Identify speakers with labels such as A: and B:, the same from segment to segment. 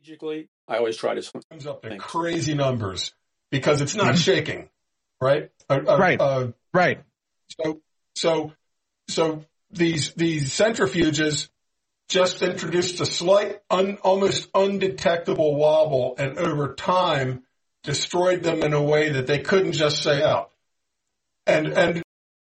A: strategically, I always try to
B: comes up to crazy numbers because it's not shaking, right?
C: Right.
B: So these centrifuges just introduced a slight, almost undetectable wobble, and over time destroyed them in a way that they couldn't just say out. And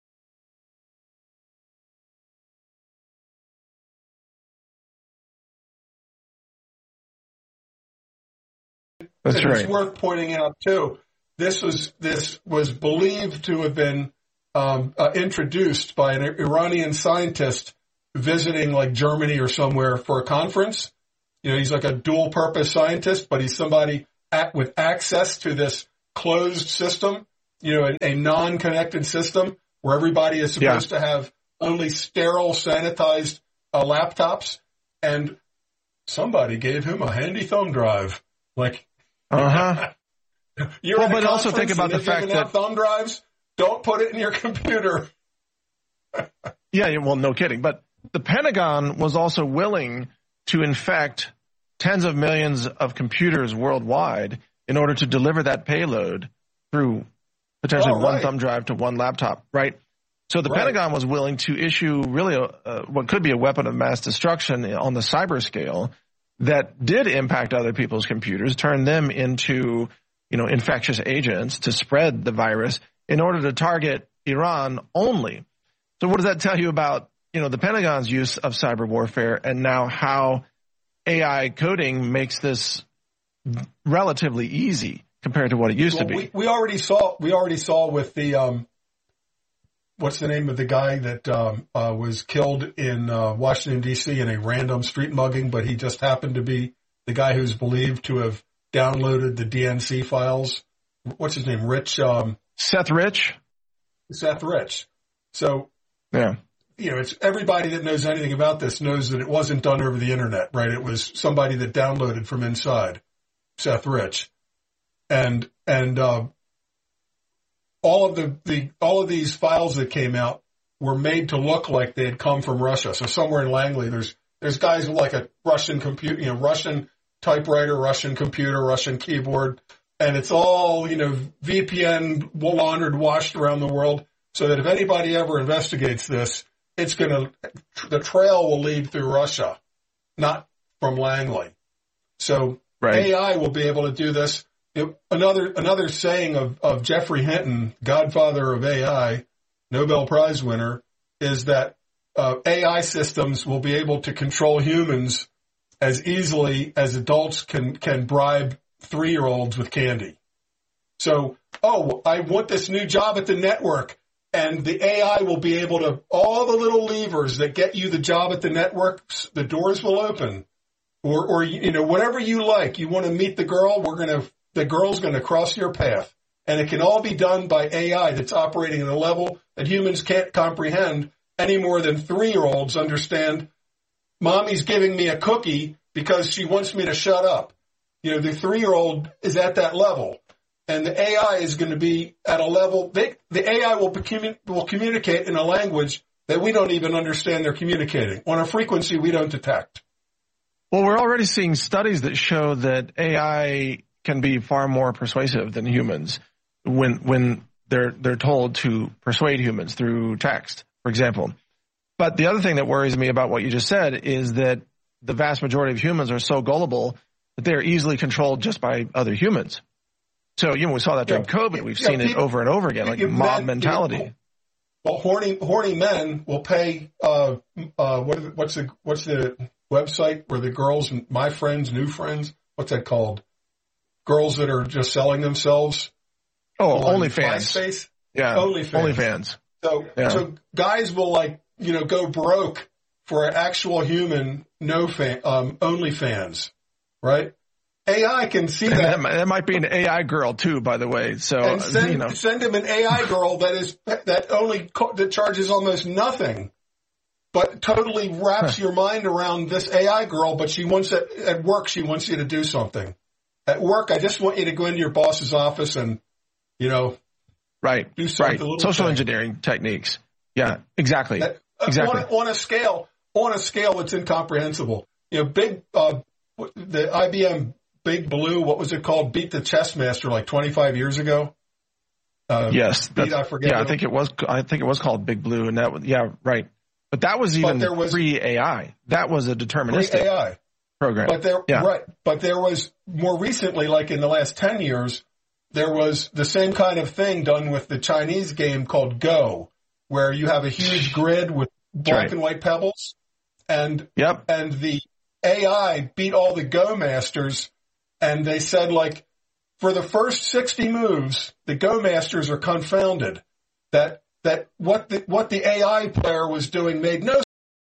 C: That's right.
B: It's worth pointing out too. This was believed to have been introduced by an Iranian scientist visiting like Germany or somewhere for a conference. You know, he's like a dual purpose scientist, but he's somebody with access to this closed system, you know, a non-connected system where everybody is supposed to have only sterile, sanitized laptops. And somebody gave him a handy thumb drive. Like, you're
C: but also think about the fact that
B: thumb drives, don't put it in your computer.
C: Well, no kidding. But the Pentagon was also willing to infect tens of millions of computers worldwide in order to deliver that payload through potentially one thumb drive to one laptop, right? So the Pentagon was willing to issue really what could be a weapon of mass destruction on the cyber scale that did impact other people's computers, turn them into, infectious agents to spread the virus in order to target Iran only. So what does that tell you about, the Pentagon's use of cyber warfare and now how AI coding makes this relatively easy compared to what it used to be?
B: We already saw with the what's the name of the guy that was killed in Washington, D.C. in a random street mugging, but he just happened to be the guy who's believed to have downloaded the DNC files. What's his name?
C: Seth Rich.
B: Seth Rich. So,
C: yeah.
B: It's everybody that knows anything about this knows that it wasn't done over the internet, right? It was somebody that downloaded from inside, Seth Rich. And all of these files that came out were made to look like they had come from Russia. So somewhere in Langley, there's guys with like a Russian computer, Russian typewriter, Russian computer, Russian keyboard, and it's all, VPN laundered, washed around the world, so that if anybody ever investigates this, the trail will lead through Russia, not from Langley. So AI will be able to do this. Another saying of Geoffrey Hinton, godfather of AI, Nobel Prize winner, is that AI systems will be able to control humans as easily as adults can bribe 3-year-olds with candy. So, I want this new job at the network, and the AI will be able to, all the little levers that get you the job at the network, the doors will open. Or whatever you like. You want to meet the girl, the girl's going to cross your path. And it can all be done by AI that's operating at a level that humans can't comprehend any more than 3-year-olds understand. Mommy's giving me a cookie because she wants me to shut up. The 3-year-old is at that level. And the AI is going to be at a level, the AI will communicate in a language that we don't even understand they're communicating, on a frequency we don't detect.
C: Well, we're already seeing studies that show that AI can be far more persuasive than humans when they're told to persuade humans through text, for example. But the other thing that worries me about what you just said is that the vast majority of humans are so gullible that they are easily controlled just by other humans. So, we saw that during COVID. We've seen it over and over again, like mob mentality.
B: Well, horny men will pay. What's the website where the girls, my friends, new friends? What's that called? Girls that are just selling themselves.
C: Oh, OnlyFans.
B: MySpace?
C: Yeah, OnlyFans.
B: So guys will go broke for an actual human OnlyFans, right? AI can see that.
C: That might be an AI girl too, by the way. So
B: and send him an AI girl that charges almost nothing, but totally wraps your mind around this AI girl. But she wants at work. She wants you to do something. At work, I just want you to go into your boss's office and, do something.
C: Social engineering techniques. Yeah, exactly.
B: On a scale that's incomprehensible. Big the IBM Big Blue, what was it called? Beat the Chess Master like 25 years ago.
C: Yes,
B: I forget.
C: Yeah, I think it was called Big Blue, and that was right. But that was even pre-AI. That was a deterministic
B: pre-AI
C: program.
B: But there was more recently, like in the last 10 years, there was the same kind of thing done with the Chinese game called Go, where you have a huge grid with black and white pebbles, and the AI beat all the Go masters, and they said, like, for the first 60 moves, the Go masters are confounded. That what the AI player was doing made no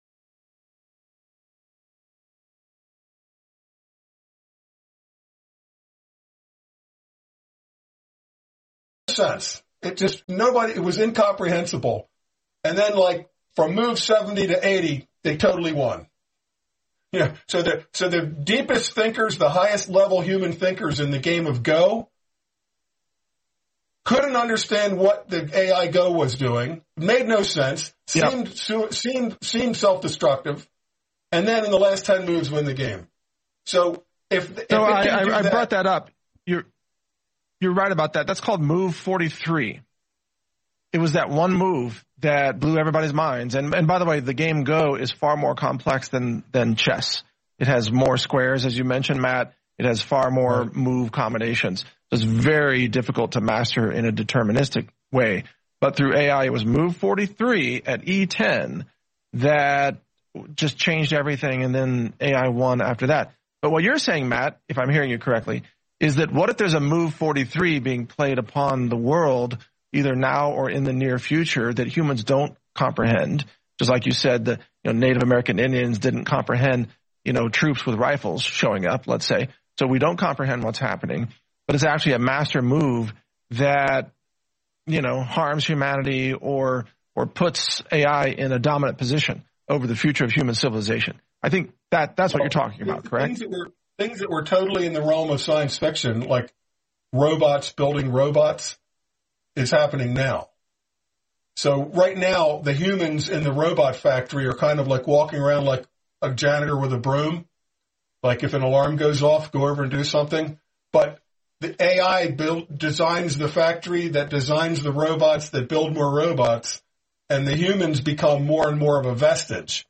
B: sense. It was incomprehensible. And then, like, from move 70 to 80, they totally won. Yeah. So the deepest thinkers, the highest level human thinkers in the game of Go, couldn't understand what the AI Go was doing. Made no sense. Seemed self-destructive. And then in the last 10 moves, win the game. So I
C: brought that up. You're right about that. That's called move 43. It was that one move that blew everybody's minds. And by the way, the game Go is far more complex than chess. It has more squares, as you mentioned, Matt. It has far more move combinations. It's very difficult to master in a deterministic way. But through AI, it was move 43 at E10 that just changed everything, and then AI won after that. But what you're saying, Matt, if I'm hearing you correctly, is that what if there's a move 43 being played upon the world either now or in the near future that humans don't comprehend? Just like you said, the Native American Indians didn't comprehend, troops with rifles showing up, let's say. So we don't comprehend what's happening, but it's actually a master move that, harms humanity or puts AI in a dominant position over the future of human civilization. I think that's what you're talking about, correct?
B: Things that were totally in the realm of science fiction, like robots building robots, is happening now. So right now, the humans in the robot factory are kind of like walking around like a janitor with a broom. Like if an alarm goes off, go over and do something. But the AI designs the factory, that designs the robots, that build more robots, and the humans become more and more of a vestige.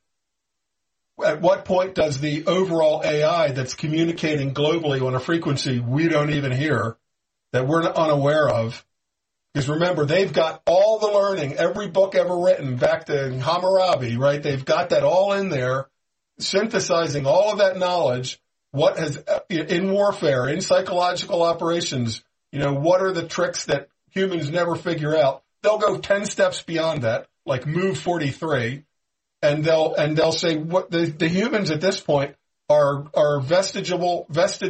B: At what point does the overall AI that's communicating globally on a frequency we don't even hear, that we're unaware of? Because remember, they've got all the learning, every book ever written, back to Hammurabi, right? They've got that all in there, synthesizing all of that knowledge. What has, in warfare, in psychological operations, what are the tricks that humans never figure out? They'll go 10 steps beyond that, like move 43. And they'll say what the humans at this point are vestigial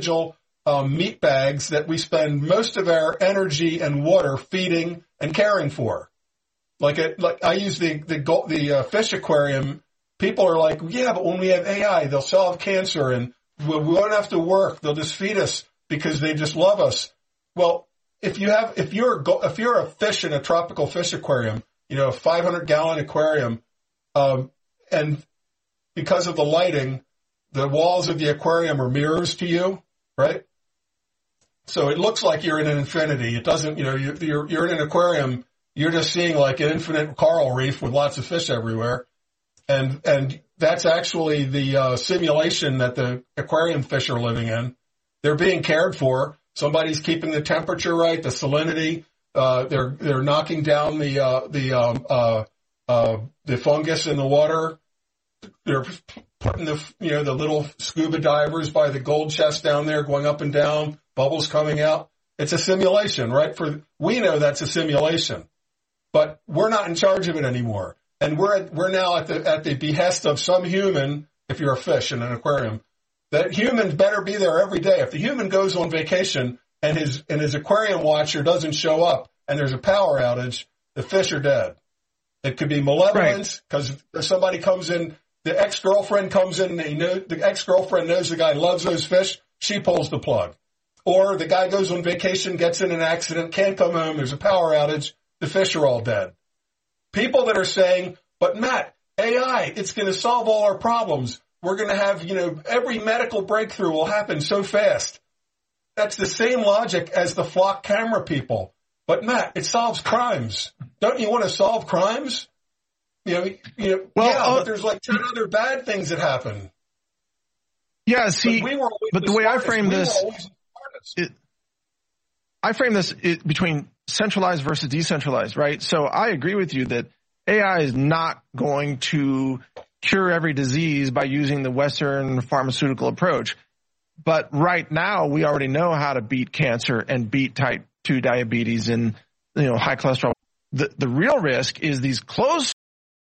B: meat bags that we spend most of our energy and water feeding and caring for. Like I use the fish aquarium. People are like, yeah, but when we have AI, they'll solve cancer and we won't have to work. They'll just feed us because they just love us. Well, if you're a fish in a tropical fish aquarium, a 500-gallon aquarium. And because of the lighting, the walls of the aquarium are mirrors to you, right? So it looks like you're in an infinity. It doesn't, you're in an aquarium. You're just seeing like an infinite coral reef with lots of fish everywhere. And that's actually the simulation that the aquarium fish are living in. They're being cared for. Somebody's keeping the temperature right, the salinity. They're knocking down the fungus in the water. They're putting the little scuba divers by the gold chest down there going up and down, bubbles coming out. It's a simulation, right? We know that's a simulation, but we're not in charge of it anymore. And we're now at the behest of some human, if you're a fish in an aquarium, that human better be there every day. If the human goes on vacation and his aquarium watcher doesn't show up and there's a power outage, the fish are dead. It could be malevolence because somebody comes in, the ex-girlfriend comes in, and the ex-girlfriend knows the guy loves those fish, she pulls the plug. Or the guy goes on vacation, gets in an accident, can't come home, there's a power outage, the fish are all dead. People that are saying, but Matt, AI, it's going to solve all our problems. we're going to have, every medical breakthrough will happen so fast. That's the same logic as the flock camera people. But Matt, it solves crimes. Don't you want to solve crimes? But there's like 10 other bad things that happen.
C: Yeah, see, but the way I frame this, between centralized versus decentralized, right? So I agree with you that AI is not going to cure every disease by using the Western pharmaceutical approach. But right now, we already know how to beat cancer and beat type 2 diabetes and, high cholesterol. The real risk is these closed